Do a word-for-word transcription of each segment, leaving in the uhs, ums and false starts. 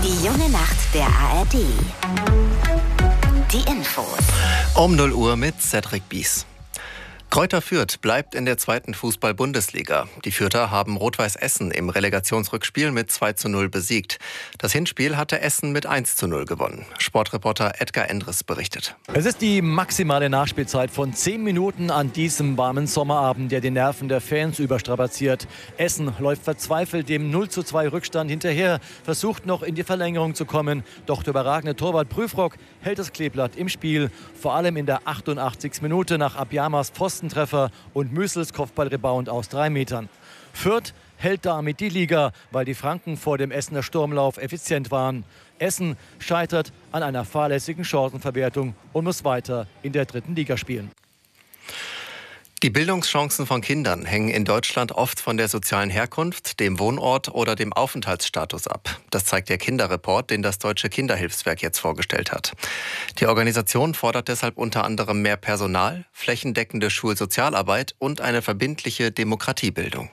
Die junge Nacht der A R D. Die Infos. Um null Uhr mit Cedric Bies. Greuther Fürth bleibt in der zweiten Fußball-Bundesliga. Die Fürther haben Rot-Weiß Essen im Relegationsrückspiel mit zwei zu null besiegt. Das Hinspiel hatte Essen mit eins zu null gewonnen. Sportreporter Edgar Endres berichtet. Es ist die maximale Nachspielzeit von zehn Minuten an diesem warmen Sommerabend, der die Nerven der Fans überstrapaziert. Essen läuft verzweifelt dem null zu zwei Rückstand hinterher, versucht noch in die Verlängerung zu kommen. Doch der überragende Torwart Prüfrock hält das Kleeblatt im Spiel. Vor allem in der achtundachtzigsten Minute nach Abyamas Pfostentreffer und Müsels Kopfballrebound aus drei Metern. Fürth hält damit die Liga, weil die Franken vor dem Essener Sturmlauf effizient waren. Essen scheitert an einer fahrlässigen Chancenverwertung und muss weiter in der dritten Liga spielen. Die Bildungschancen von Kindern hängen in Deutschland oft von der sozialen Herkunft, dem Wohnort oder dem Aufenthaltsstatus ab. Das zeigt der Kinderreport, den das Deutsche Kinderhilfswerk jetzt vorgestellt hat. Die Organisation fordert deshalb unter anderem mehr Personal, flächendeckende Schulsozialarbeit und eine verbindliche Demokratiebildung.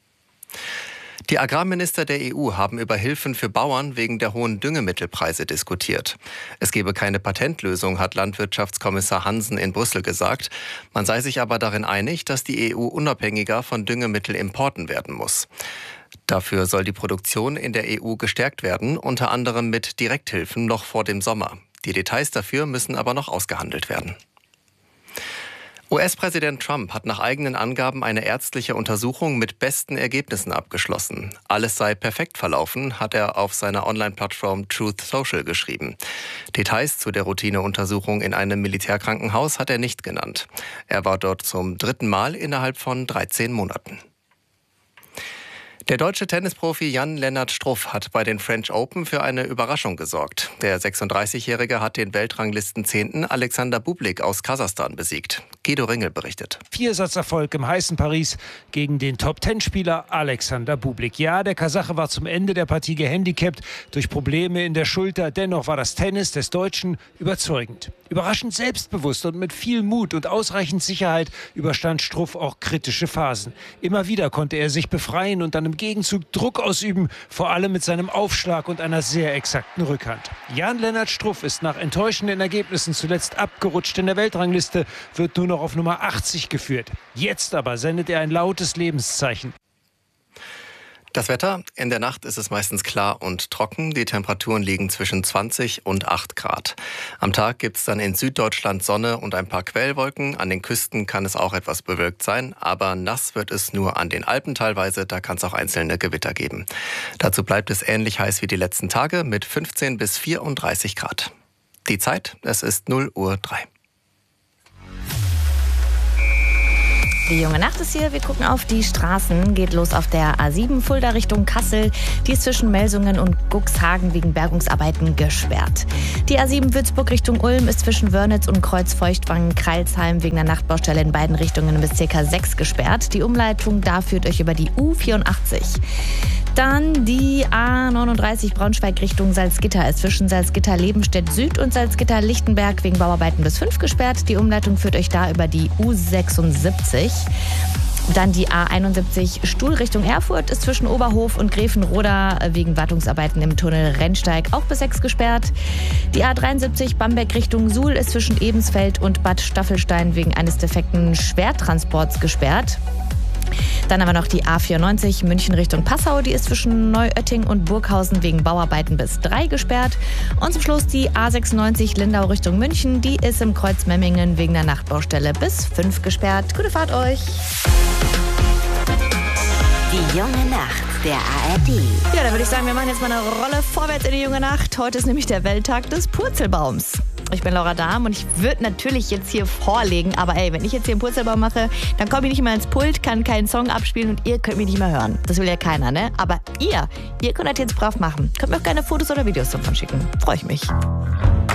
Die Agrarminister der E U haben über Hilfen für Bauern wegen der hohen Düngemittelpreise diskutiert. Es gebe keine Patentlösung, hat Landwirtschaftskommissar Hansen in Brüssel gesagt. Man sei sich aber darin einig, dass die E U unabhängiger von Düngemittelimporten werden muss. Dafür soll die Produktion in der E U gestärkt werden, unter anderem mit Direkthilfen noch vor dem Sommer. Die Details dafür müssen aber noch ausgehandelt werden. U S-Präsident Trump hat nach eigenen Angaben eine ärztliche Untersuchung mit besten Ergebnissen abgeschlossen. Alles sei perfekt verlaufen, hat er auf seiner Online-Plattform Truth Social geschrieben. Details zu der Routineuntersuchung in einem Militärkrankenhaus hat er nicht genannt. Er war dort zum dritten Mal innerhalb von dreizehn Monaten. Der deutsche Tennisprofi Jan-Lennart Struff hat bei den French Open für eine Überraschung gesorgt. Der sechsunddreißigjährige hat den Weltranglistenzehnten Alexander Bublik aus Kasachstan besiegt. Guido Ringel berichtet. Viersatzerfolg im heißen Paris gegen den Top-Ten-Spieler Alexander Bublik. Ja, der Kasache war zum Ende der Partie gehandicapt durch Probleme in der Schulter. Dennoch war das Tennis des Deutschen überzeugend. Überraschend selbstbewusst und mit viel Mut und ausreichend Sicherheit überstand Struff auch kritische Phasen. Immer wieder konnte er sich befreien und dann im Gegenzug Druck ausüben, vor allem mit seinem Aufschlag und einer sehr exakten Rückhand. Jan-Lennart Struff ist nach enttäuschenden Ergebnissen zuletzt abgerutscht in der Weltrangliste, wird nur noch auf Nummer achtzig geführt. Jetzt aber sendet er ein lautes Lebenszeichen. Das Wetter: In der Nacht ist es meistens klar und trocken. Die Temperaturen liegen zwischen zwanzig und acht Grad. Am Tag gibt es dann in Süddeutschland Sonne und ein paar Quellwolken. An den Küsten kann es auch etwas bewölkt sein, aber nass wird es nur an den Alpen teilweise. Da kann es auch einzelne Gewitter geben. Dazu bleibt es ähnlich heiß wie die letzten Tage mit fünfzehn bis vierunddreißig Grad. Die Zeit: Es ist null Uhr drei. Die junge Nacht ist hier. Wir gucken auf die Straßen. Geht los auf der A sieben Fulda Richtung Kassel. Die ist zwischen Melsungen und Guxhagen wegen Bergungsarbeiten gesperrt. Die A sieben Würzburg Richtung Ulm ist zwischen Wörnitz und Kreuzfeuchtwangen-Kreilsheim wegen der Nachtbaustelle in beiden Richtungen bis ca. sechs gesperrt. Die Umleitung da führt euch über die U vierundachtzig. Dann die A neununddreißig Braunschweig Richtung Salzgitter ist zwischen Salzgitter-Lebenstedt Süd und Salzgitter-Lichtenberg wegen Bauarbeiten bis fünf gesperrt. Die Umleitung führt euch da über die U sechsundsiebzig. Dann die A einundsiebzig Stuhl Richtung Erfurt ist zwischen Oberhof und Gräfenroda wegen Wartungsarbeiten im Tunnel Rennsteig auch bis sechs gesperrt. Die A dreiundsiebzig Bamberg Richtung Suhl ist zwischen Ebensfeld und Bad Staffelstein wegen eines defekten Schwertransports gesperrt. Dann haben wir noch die A vierundneunzig München Richtung Passau. Die ist zwischen Neuötting und Burghausen wegen Bauarbeiten bis drei gesperrt. Und zum Schluss die A sechsundneunzig Lindau Richtung München. Die ist im Kreuz Memmingen wegen der Nachtbaustelle bis fünf gesperrt. Gute Fahrt euch! Die junge Nacht der A R D. Ja, dann würde ich sagen, wir machen jetzt mal eine Rolle vorwärts in die junge Nacht. Heute ist nämlich der Welttag des Purzelbaums. Ich bin Laura Dahm und ich würde natürlich jetzt hier vorlegen, aber ey, wenn ich jetzt hier einen Purzelbaum mache, dann komme ich nicht mehr ins Pult, kann keinen Song abspielen und ihr könnt mich nicht mehr hören. Das will ja keiner, ne? Aber ihr, ihr könnt das jetzt brav machen. Könnt mir auch gerne Fotos oder Videos davon schicken. Freue ich mich.